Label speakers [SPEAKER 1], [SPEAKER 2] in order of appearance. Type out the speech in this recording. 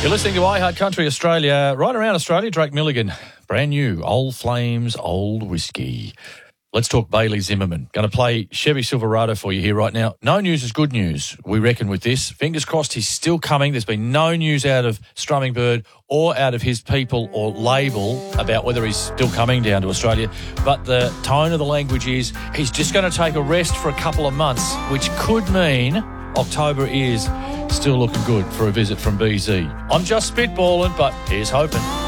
[SPEAKER 1] You're listening to iHeart Country Australia. Right around Australia, Drake Milligan. Brand new, Old Flames, Old Whiskey. Let's talk Bailey Zimmerman. Going to play Chevy Silverado for you here right now. No news is good news, we reckon, with this. Fingers crossed he's still coming. There's been no news out of Strumming Bird or out of his people or label about whether he's still coming down to Australia. But the tone of the language is he's just going to take a rest for a couple of months, which could mean October is still looking good for a visit from BZ. I'm just spitballing, but here's hoping.